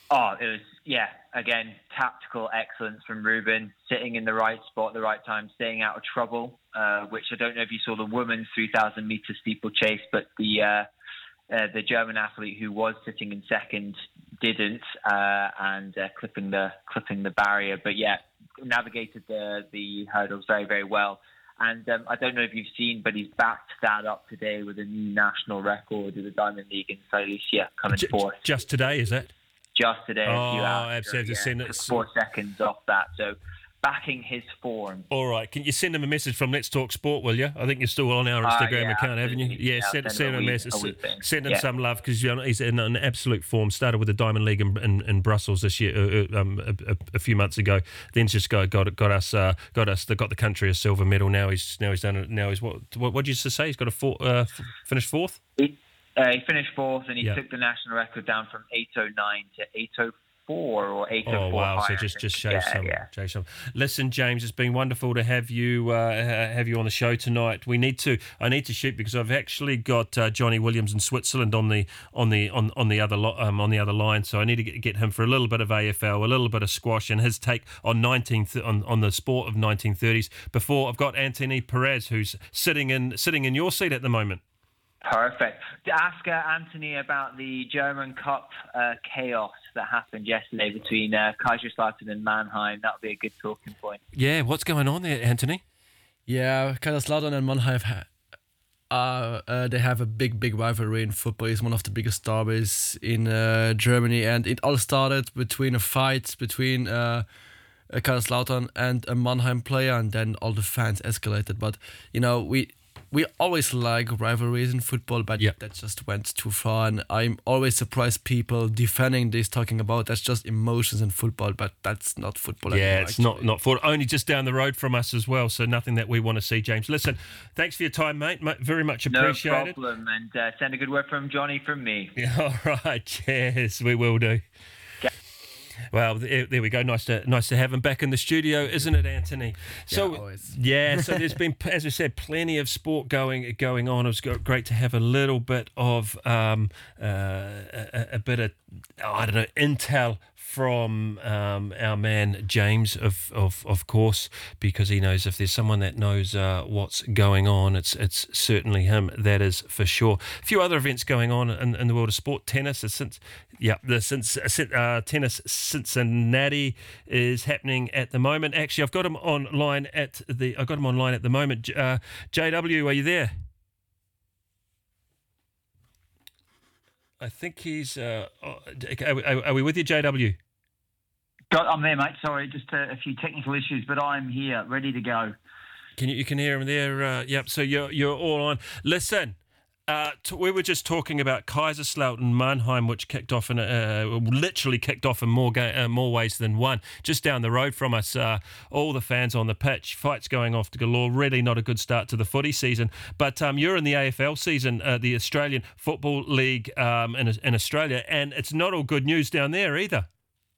Oh, it was, yeah, again, tactical excellence from Ruben, sitting in the right spot at the right time, staying out of trouble, which I don't know if you saw the women's 3,000 metre steeplechase, but the German athlete who was sitting in second didn't, and clipping the barrier. But yeah, navigated the hurdles very, very well. And I don't know if you've seen, but he's backed that up today with a new national record of the Diamond League in Silesia, coming fourth. Just today, is it? Just today, a few hours absolutely. ago, 4 seconds off that. So backing his form. All right. Can you send him a message from Let's Talk Sport, will you? I think you're still on our Instagram account, haven't you? Yeah, send him a message. Send him some love, because he's in an absolute form. Started with the Diamond League in Brussels this year, a few months ago. Then just got the country a silver medal. Now he's done it. Now he's what did you say? He's got a finished fourth. He finished fourth, and he took the national record down from 8:09 to 8:04 or 8:04. Oh wow! Higher, so just shows some. Listen, James, it's been wonderful to have you on the show tonight. I need to shoot, because I've actually got Johnny Williams in Switzerland on the other line. So I need to get him for a little bit of AFL, a little bit of squash, and his take on on the sport of 1930s. Before I've got Anthony Perez, who's sitting in your seat at the moment. Perfect. To ask Anthony about the German Cup chaos that happened yesterday between Kaiserslautern and Mannheim. That would be a good talking point. Yeah, what's going on there, Anthony? Yeah, Kaiserslautern and Mannheim, they have a big rivalry in football. It's one of the biggest derbies in Germany, and it all started between a fight between Kaiserslautern and a Mannheim player, and then all the fans escalated. But we always like rivalries in football, but that just went too far. And I'm always surprised people defending this, talking about that's just emotions in football, but that's not football anymore. Yeah, it's not football. Only just down the road from us as well, so nothing that we want to see, James. Listen, thanks for your time, mate. Very much appreciated. No problem, and send a good word from Johnny from me. All right, cheers. We will do. Well, there we go. Nice to have him back in the studio, isn't it, Anthony? So so there's been, as I said, plenty of sport going on. It was great to have a little bit of a bit of intel from our man James, of course, because he knows if there's someone that knows what's going on, it's certainly him. That is for sure. A few other events going on in the world of sport. Tennis Tennis Cincinnati is happening at the moment. Actually, I've got him online at the moment. JW, are you there? I think he's. Are we with you, JW? I'm there, mate. Sorry, just a few technical issues, but I'm here, ready to go. You can hear him there. Yep. So you're all on. Listen. We were just talking about Kaiserslautern Mannheim, which literally kicked off in more ways than one. Just down the road from us, all the fans on the pitch, fights going off to galore. Really not a good start to the footy season. But you're in the AFL season, the Australian Football League in Australia, and it's not all good news down there either.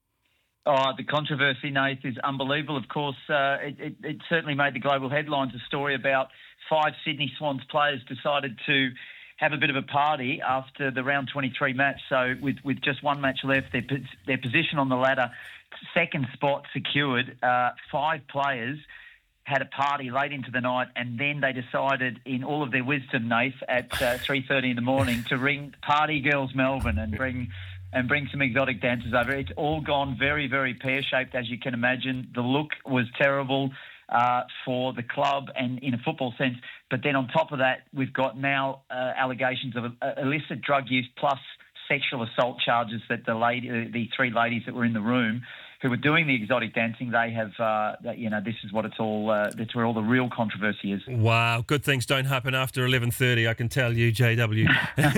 Oh, the controversy, Nath, is unbelievable. Of course, it certainly made the global headlines. A story about 5 Sydney Swans players decided to have a bit of a party after the round 23 match. So with just one match left, their position on the ladder, second spot secured, 5 players had a party late into the night, and then they decided, in all of their wisdom, Nath, at 3:30 in the morning, to ring Party Girls Melbourne and bring some exotic dancers over. It's all gone very, very pear-shaped, as you can imagine. The look was terrible for the club and in a football sense. But then on top of that, we've got now allegations of illicit drug use plus sexual assault charges that the 3 ladies that were in the room who were doing the exotic dancing, they have, this is what it's all, that's where all the real controversy is. Wow, good things don't happen after 11:30, I can tell you, JW.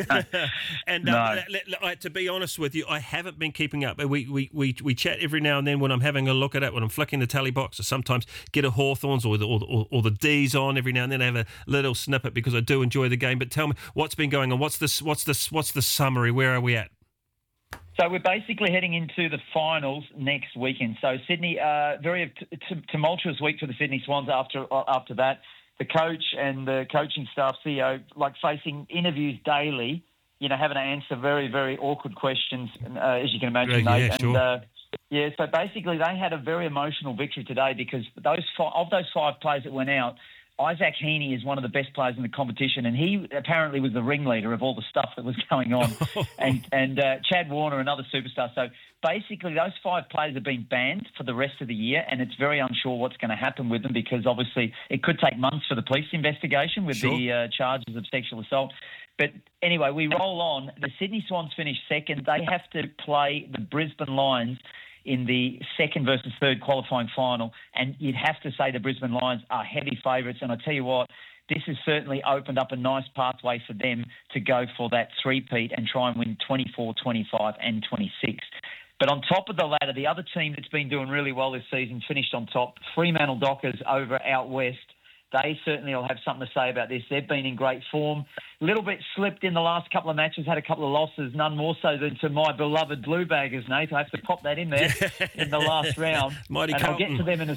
And to be honest with you, I haven't been keeping up. We chat every now and then when I'm having a look at it, when I'm flicking the tally box, or sometimes get a Hawthorns or the D's on every now and then. I have a little snippet because I do enjoy the game. But tell me, what's been going on? What's the summary? Where are we at? So we're basically heading into the finals next weekend. So Sydney, very tumultuous week for the Sydney Swans after that. The coach and the coaching staff, CEO, facing interviews daily having to answer very, very awkward questions, as you can imagine, Nate. Yeah, sure. And, so basically they had a very emotional victory today because those five players that went out, Isaac Heaney is one of the best players in the competition, and he apparently was the ringleader of all the stuff that was going on. and Chad Warner, another superstar. So basically those 5 players have been banned for the rest of the year, and it's very unsure what's going to happen with them because obviously it could take months for the police investigation with the charges of sexual assault. But anyway, we roll on. The Sydney Swans finished second. They have to play the Brisbane Lions in the second versus third qualifying final, and you'd have to say the Brisbane Lions are heavy favourites. And I tell you what, this has certainly opened up a nice pathway for them to go for that three-peat and try and win 24, 25 and 26. But on top of the ladder, the other team that's been doing really well this season finished on top, Fremantle Dockers over out west. They certainly will have something to say about this. They've been in great form. A little bit slipped in the last couple of matches, had a couple of losses, none more so than to my beloved Blue Baggers, Nate. I have to pop that in there in the last round. Mighty and Carlton. I'll get to them in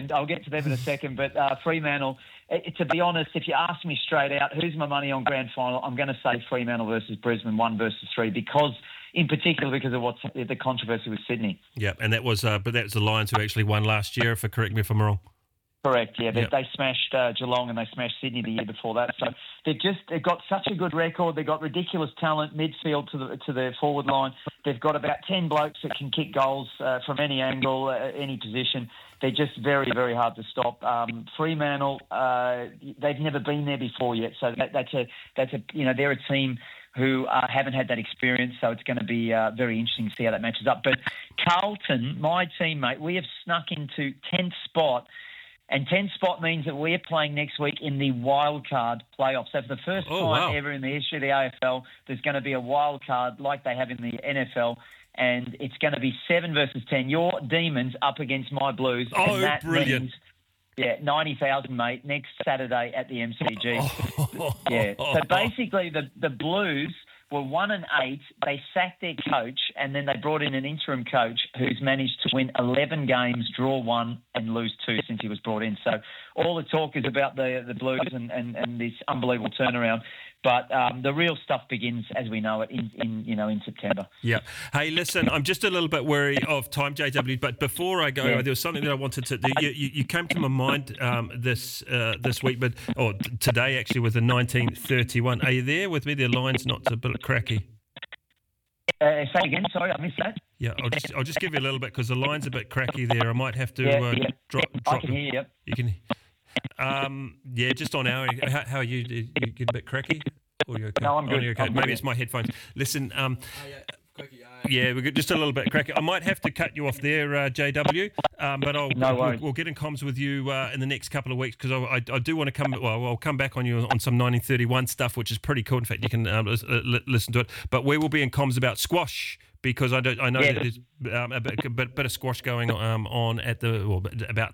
a second. But Fremantle, to be honest, if you ask me straight out, who's my money on grand final, I'm going to say Fremantle versus Brisbane, 1 versus 3, because of what's the controversy with Sydney. Yeah, and that was but that was the Lions who actually won last year, correct me if I'm wrong. Correct, yeah. They smashed Geelong and they smashed Sydney the year before that. So they've got such a good record. They've got ridiculous talent midfield to the forward line. They've got about 10 blokes that can kick goals from any angle, any position. They're just very, very hard to stop. Fremantle, they've never been there before yet. So they're a team who haven't had that experience, so it's going to be very interesting to see how that matches up. But Carlton, my teammate, we have snuck into 10th spot. And 10th spot means that we're playing next week in the wildcard playoffs. So for the first time ever in the history of the AFL, there's going to be a wildcard like they have in the NFL. And it's going to be 7 versus 10. Your Demons up against my Blues. Oh, and that brilliant. Means, 90,000, mate, next Saturday at the MCG. So basically the Blues were 1-8. They sacked their coach, and then they brought in an interim coach who's managed to win 11 games, draw 1, and lose 2 since he was brought in. So all the talk is about the Blues and this unbelievable turnaround. But the real stuff begins, as we know it, in September. Yeah. Hey, listen, I'm just a little bit wary of time, JW. But before I go, there was something that I wanted to. You came to my mind this week, or today actually, with the 1931. Are you there with me? The line's not a bit cracky. Say again. Sorry, I missed that. Yeah, I'll just give you a little bit because the line's a bit cracky there. I might have to drop. I can hear you. Yep. You can. Just on our. How are you? You get a bit cracky? Or you okay? No, I'm good. Okay. I'm Maybe good. it's my headphones. Listen. We're just a little bit cracky. I might have to cut you off there, JW. But we'll get in comms with you in the next couple of weeks because I do want to come. Well, I'll come back on you on some 1931 stuff, which is pretty cool. In fact, you can listen to it. But we will be in comms about squash. Because I know that there's a bit of squash going on at about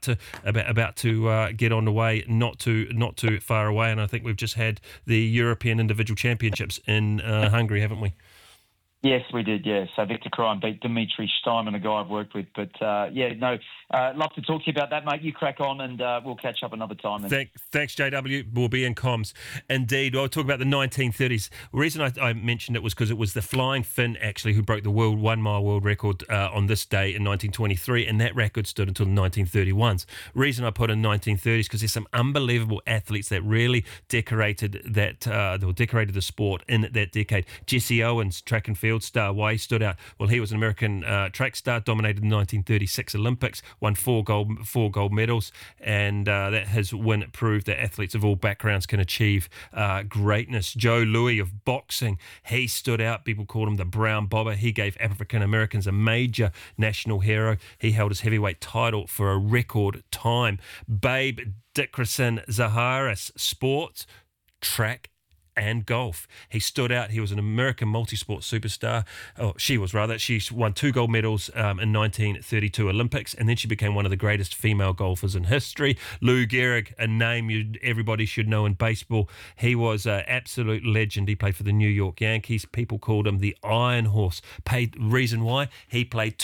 to get on the way, not too far away, and I think we've just had the European Individual Championships in Hungary, haven't we? Yes, we did, yeah. So Victor Crime beat Dimitri Steinman, a guy I've worked with. But, love to talk to you about that, mate. You crack on and we'll catch up another time. Then. Thanks, JW. We'll be in comms. Indeed. I'll talk about the 1930s. The reason I mentioned it was because it was the Flying Finn, actually, who broke the 1 mile world record on this day in 1923, and that record stood until the 1931s. Reason I put in 1930s because there's some unbelievable athletes that really decorated the sport in that decade. Jesse Owens, track and field star. Why he stood out? Well, he was an American track star, dominated the 1936 Olympics, won 4 gold medals, and that his win proved that athletes of all backgrounds can achieve greatness. Joe Louis of boxing, he stood out. People called him the Brown Bobber. He gave African Americans a major national hero. He held his heavyweight title for a record time. Babe Dickerson Zaharis, sports, track and golf. He stood out. He was an American multi-sport superstar. She was rather. She won 2 gold medals in 1932 Olympics, and then she became one of the greatest female golfers in history. Lou Gehrig, a name everybody should know in baseball. He was an absolute legend. He played for the New York Yankees. People called him the Iron Horse. Reason why? He played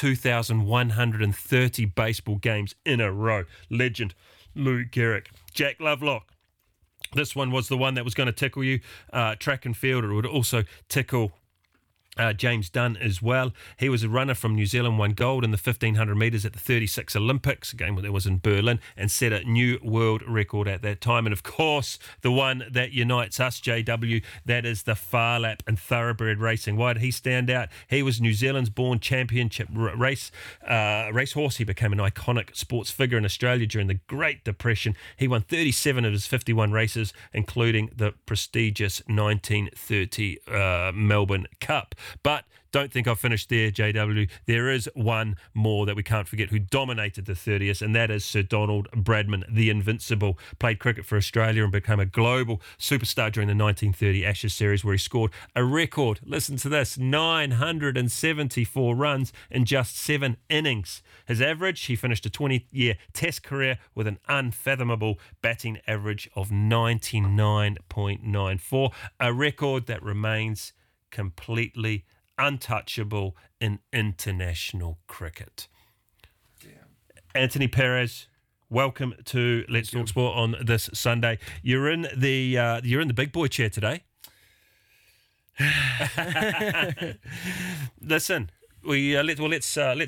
2,130 baseball games in a row. Legend, Lou Gehrig. Jack Lovelock. This one was the one that was going to tickle you. Track and field, it would also tickle James Dunn as well. He was a runner from New Zealand, won gold in the 1500 metres at the 36 Olympics, a game that was in Berlin, and set a new world record at that time. And of course, the one that unites us, JW, that is the Phar Lap and thoroughbred racing. Why did he stand out? He was New Zealand's born championship racehorse. He became an iconic sports figure in Australia during the Great Depression. He won 37 of his 51 races, including the prestigious 1930 Melbourne Cup. But don't think I've finished there, JW. There is one more that we can't forget who dominated the 30th, and that is Sir Donald Bradman, the Invincible. Played cricket for Australia and became a global superstar during the 1930 Ashes series, where he scored a record, listen to this, 974 runs in just 7 innings. His average, he finished a 20-year Test career with an unfathomable batting average of 99.94, a record that remains completely untouchable in international cricket. Yeah. Anthony Perez, welcome to Let's Talk Sport on this Sunday. You're in the big boy chair today. Listen, let's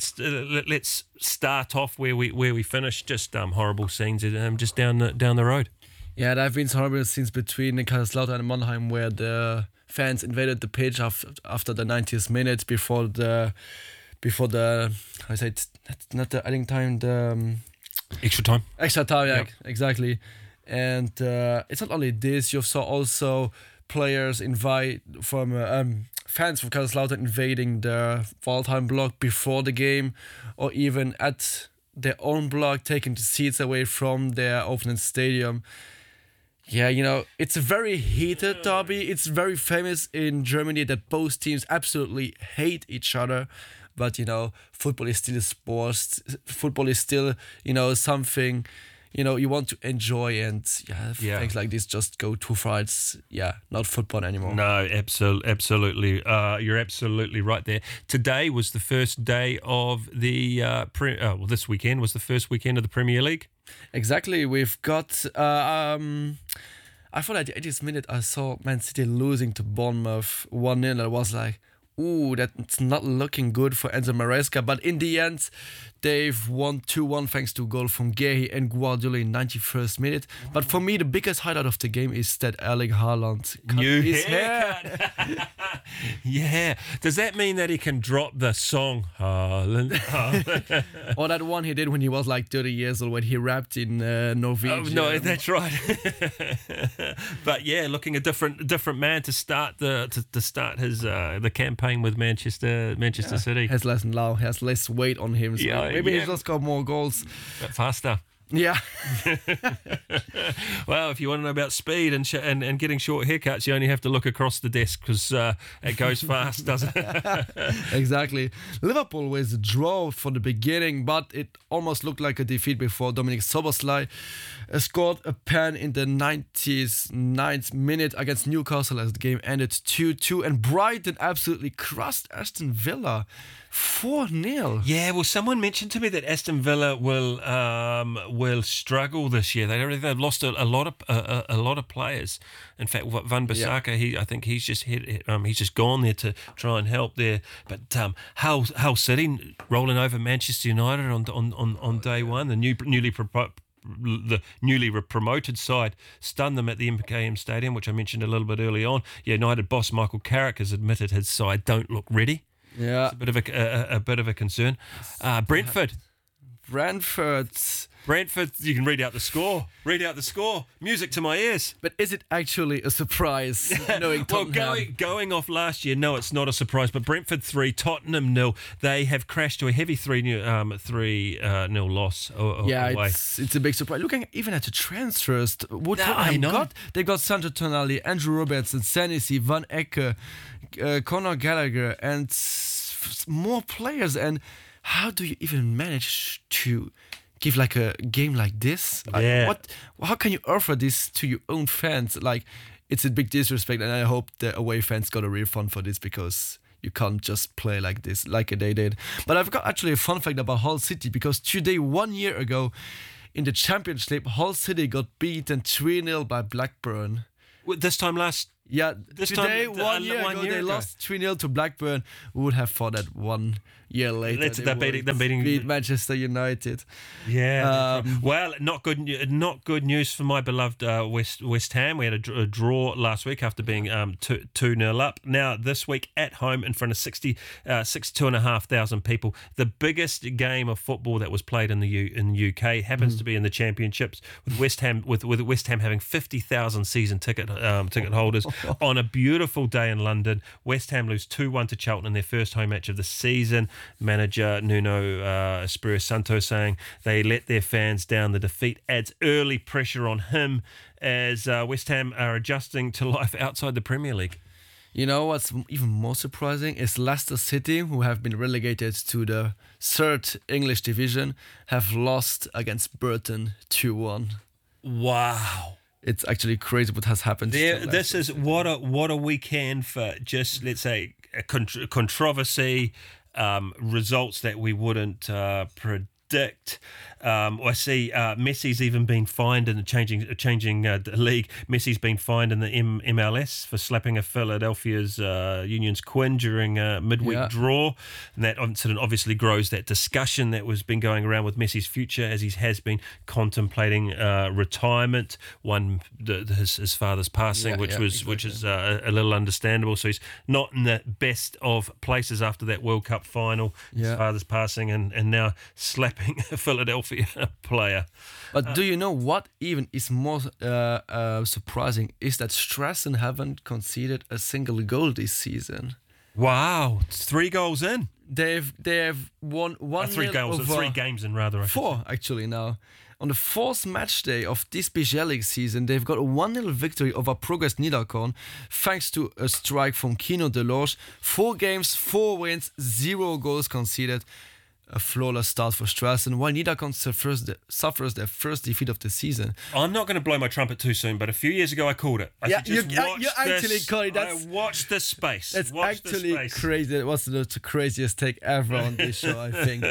start off where we finished. Just horrible scenes just down the road. Yeah, there have been some horrible scenes between Kaiserslautern and Mannheim where the fans invaded the pitch after the 90th minute before the I say it's not the adding time, the extra time, yeah. Exactly. And it's not only this, you saw also players fans from Kaiserslautern invading the Waldheim block before the game, or even at their own block, taking the seats away from their opening stadium. Yeah, it's a very heated derby. It's very famous in Germany that both teams absolutely hate each other. But, football is still a sport. Football is still, something, you want to enjoy. And, things like this just go too far. It's, not football anymore. No, absolutely. You're absolutely right there. Today was the first day of the, this weekend was the first weekend of the Premier League. Exactly. We've got I thought at the 80th minute I saw Man City losing to Bournemouth 1-0. I was like, ooh, that's not looking good for Enzo Maresca. But in the end, they've won 2-1 thanks to a goal from Guehi and Guardiola in 91st minute. But for me, the biggest highlight of the game is that Erling Haaland cut his hair. Yeah. Does that mean that he can drop the song Haaland? Or that one he did when he was like 30 years old when he rapped in Norwegian. Oh, no, that's right. But yeah, looking a different man to start his the campaign with Manchester City. Has less weight on him. So maybe he's just got more goals. But faster. Yeah. Well, if you want to know about speed and getting short haircuts, you only have to look across the desk because it goes fast, doesn't it? Exactly. Liverpool was a draw from the beginning, but it almost looked like a defeat before Dominic Szoboszlai scored a pen in the 99th minute against Newcastle as the game ended 2-2, and Brighton absolutely crushed Aston Villa 4-0. Yeah, well, someone mentioned to me that Aston Villa will struggle this year. They've lost a lot of players. In fact, Van Bissaka, I think he's just gone there to try and help there. But Hull City rolling over Manchester United on day one, the newly promoted side stunned them at the MKM Stadium, which I mentioned a little bit early on. United boss Michael Carrick has admitted his side don't look ready. Yeah, it's a bit of a concern. Brentford, you can read out the score. Music to my ears. But is it actually a surprise? Knowing Tottenham? Going off last year, no, it's not a surprise. But Brentford 3, Tottenham 0. They have crashed to a heavy 3-0 loss away. It's a big surprise. Looking even at the transfers, what Tottenham got? They got Sandro Tonali, Andrew Robertson, Senesi, Van Ecke, Conor Gallagher, and more players. And how do you even manage to give like a game like this? Yeah. How can you offer this to your own fans? Like, it's a big disrespect, and I hope the away fans got a refund for this, because you can't just play like this, like they did. But I've got actually a fun fact about Hull City, because today, 1 year ago, in the Championship, Hull City got beaten 3-0 by Blackburn. This time last. Yeah, this today, time, 1 year ago, they lost 3-0 to Blackburn. We would have thought that 1 year later they're beating Manchester United. Yeah. Well, not good news for my beloved West Ham. We had a draw last week after being 2-0 up. Now this week at home in front of 62,500 people, the biggest game of football that was played in the UK happens to be in the Championships, with West Ham having 50,000 season ticket holders on a beautiful day in London. West Ham lose 2-1 to Charlton in their first home match of the season. Manager Nuno Espirito Santo saying they let their fans down. The defeat adds early pressure on him as West Ham are adjusting to life outside the Premier League. You know what's even more surprising is Leicester City, who have been relegated to the 3rd English division, have lost against Burton 2-1. Wow. It's actually crazy what has happened. This is what a weekend for just, let's say, a controversy, results that we wouldn't predict. I see Messi's even been fined in the changing the league. Messi's been fined in the MLS for slapping a Philadelphia's Union's Quinn during a midweek draw, and that incident obviously grows that discussion that was been going around with Messi's future, as he has been contemplating retirement. His father's passing, which is a little understandable. So he's not in the best of places after that World Cup final. His father's passing, and now slapping a Philadelphia player. But do you know what even is more surprising is that Strassen haven't conceded a single goal this season. Wow, 3 goals in. They have won 1-0 3 games in rather. 4 actually now. On the 4th match day of this PGL League season, they've got a 1-0 victory over Progress Niederkorn thanks to a strike from Kino Delorge. 4 games, 4 wins, 0 goals conceded. A flawless start for Strassen, while Niederkorn suffers their first defeat of the season. I'm not going to blow my trumpet too soon, but a few years ago I called it. I watched this space. That's actually crazy. It was the craziest take ever on this show, I think.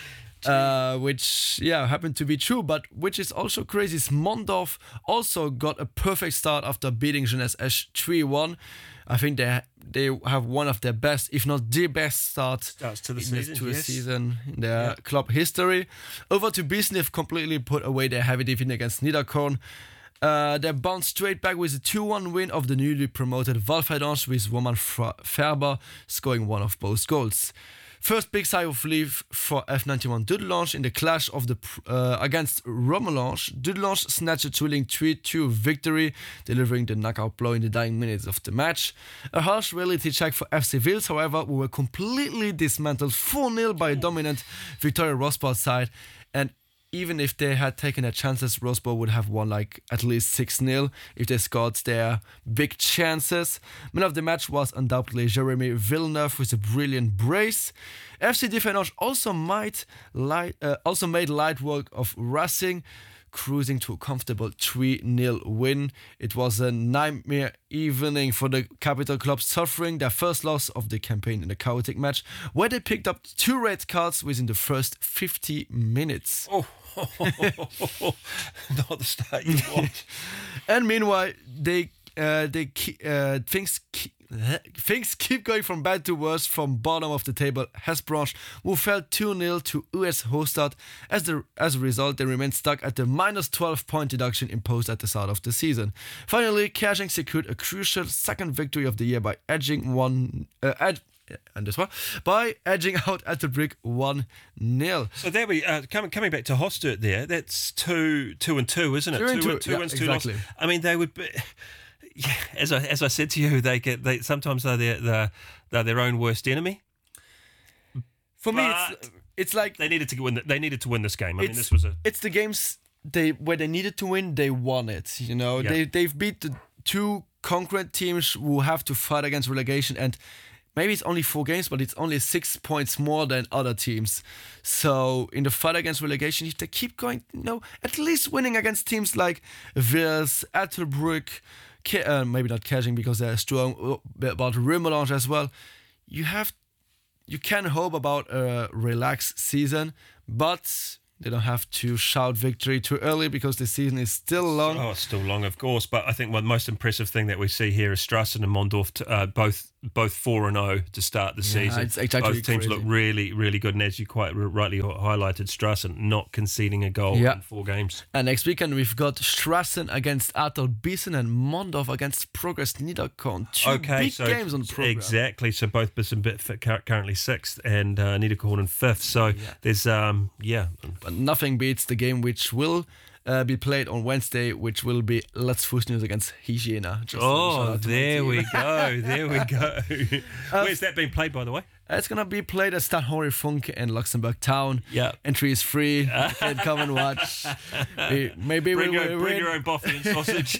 Which happened to be true, but which is also crazy is Mondorf also got a perfect start after beating Jeunesse Esch 3-1. I think they have one of their best, if not the best starts to the season in their club history. Over to Biesnif completely put away their heavy defeat against Niederkorn. They bounced straight back with a 2-1 win of the newly promoted Valfreidange, with Roman Ferber scoring one of both goals. First big sigh of relief for F91 Dudelange in the clash of against Romelange. Dudelange snatched a thrilling 3-2 victory, delivering the knockout blow in the dying minutes of the match. A harsh reality check for FC Wils, however, who were completely dismantled 4-0 by a dominant Victoria Rosport side, and even if they had taken their chances, Rosport would have won at least 6-0 if they scored their big chances. Man of the match was undoubtedly Jeremy Villeneuve with a brilliant brace. FC Differdange also made light work of Racing, cruising to a comfortable 3-0 win. It was a nightmare evening for the Capital Club, suffering their first loss of the campaign in a chaotic match, where they picked up 2 red cards within the first 50 minutes. Oh. Not the start you want. And meanwhile, things keep going from bad to worse from bottom of the table. Hesbranche, who fell 2-0 to US Hostad. As a result, they remained stuck at the minus 12 point deduction imposed at the start of the season. Finally, Kershing secured a crucial second victory of the year by edging out at the brick 1-0. So there we coming back to Hostert there. That's 2-2, isn't it? 2 wins, 2 losses. I mean, they would be. Yeah, as I said to you, they sometimes they're their own worst enemy. For me, it's like they needed to win. They needed to win this game. I mean, it's the games where they needed to win. They won it. You know, they've beat the 2 concurrent teams who have to fight against relegation, and maybe it's only 4 games, but it's only 6 points more than other teams. So in the fight against relegation, if they keep going, at least winning against teams like Wils, Ettelbruck, maybe not Kershing because they're strong, about Romelange as well, you can hope about a relaxed season, but They don't have to shout victory too early because the season is still long. Oh, it's still long, of course. But I think one most impressive thing that we see here is Strassen and Mondorf, both 4-0 to start the season. It's actually both teams crazy. look really, really good. And as you quite rightly highlighted, Strassen not conceding a goal in 4 games. And next weekend we've got Strassen against Adel Biesen and Mondorf against Progress Niederkorn. Two big games on the program. Exactly. So both Biesen currently 6th and Niederkorn in 5th. So there's But nothing beats the game which will be played on Wednesday, which will be Let's Fuß News against Hygiena. There we go. Where's that being played, by the way? It's going to be played at Stade Henri Funke in Luxembourg Town. Yeah. Entry is free. You can come and watch. Maybe bring your own boffin and sausage.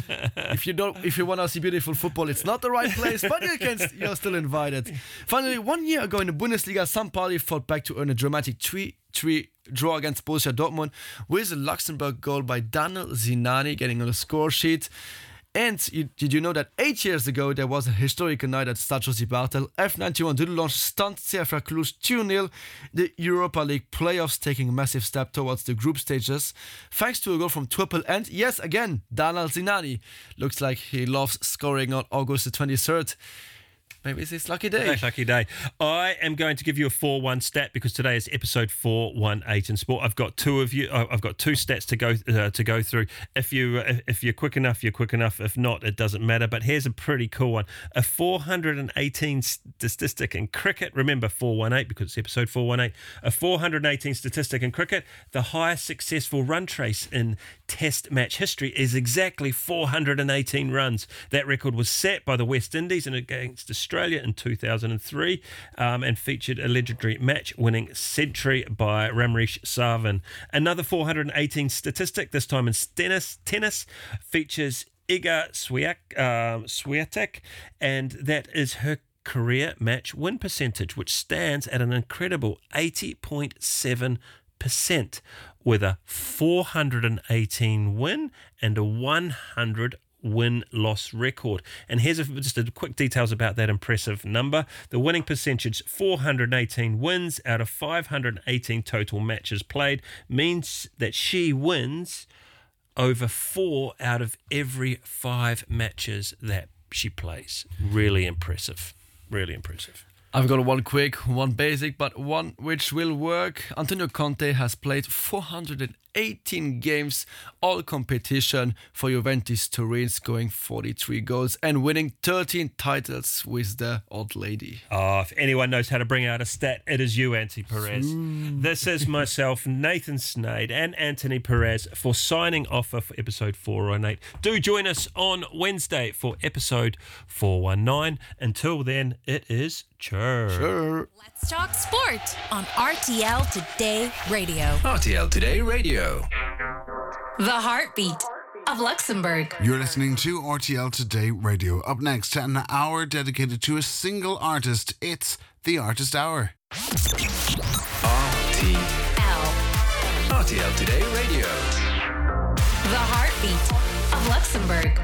If you want to see beautiful football, it's not the right place, but you're still invited. Finally, 1 year ago in the Bundesliga, St. Pauli fought back to earn a dramatic 3-3 draw against Borussia Dortmund with a Luxembourg goal by Daniel Zinani getting on the score sheet. And did you know that 8 years ago there was a historical night at Stade Josy Bartel? F91 Dudelange stunned CFR Cluj 2-0, the Europa League playoffs taking a massive step towards the group stages thanks to a goal from Twuppel and, yes, again, Daniel Zinani. Looks like he loves scoring on August the 23rd. Maybe it's his lucky day. Lucky day. I am going to give you a 4-1 stat because today is episode 418 in sport. I've got 2 stats to go through. If you're quick enough, you're quick enough. If not, it doesn't matter. But here's a pretty cool one: a 418 statistic in cricket. Remember 418 because it's episode 418. A 418 statistic in cricket. The highest successful run trace in Test match history is exactly 418 runs. That record was set by the West Indies and against Australia in 2003 and featured a legendary match-winning century by Ramrish Sarvan. Another 418 statistic, this time in tennis, features Iga Swiatek, and that is her career match win percentage, which stands at an incredible 80.7%, with a 418 win and a 100 win-loss record. And here's just a quick details about that impressive number. The winning percentage, 418 wins out of 518 total matches played, means that she wins over 4 out of every 5 matches that she plays. Really impressive. Really impressive. I've got one quick, one basic, but one which will work. Antonio Conte has played 418 games, all competition for Juventus Turin, scoring 43 goals and winning 13 titles with the old lady. Oh, if anyone knows how to bring out a stat, it is you, Anthony Perez. This is myself, Nathan Snade, and Anthony Perez for signing off for episode 418. Do join us on Wednesday for episode 419. Until then, it is Sure. Let's talk sport on RTL Today Radio. RTL Today Radio. The heartbeat of Luxembourg. You're listening to RTL Today Radio. Up next, an hour dedicated to a single artist. It's the Artist Hour. RTL Today Radio. The heartbeat of Luxembourg.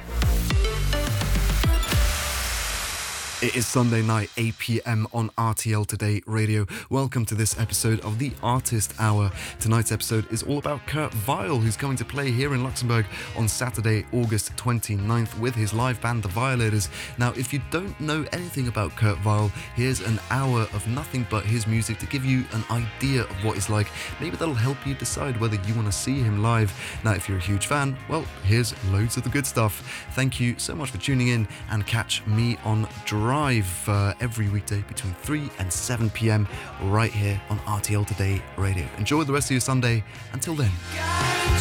It is Sunday night, 8 p.m. on RTL Today Radio. Welcome to this episode of the Artist Hour. Tonight's episode is all about Kurt Weill, who's going to play here in Luxembourg on Saturday, August 29th with his live band, The Violators. Now, if you don't know anything about Kurt Weill, here's an hour of nothing but his music to give you an idea of what it's like. Maybe that'll help you decide whether you want to see him live. Now, if you're a huge fan, well, here's loads of the good stuff. Thank you so much for tuning in, and catch me on Drive every weekday between 3 and 7 p.m. right here on RTL Today Radio. Enjoy the rest of your Sunday. Until then.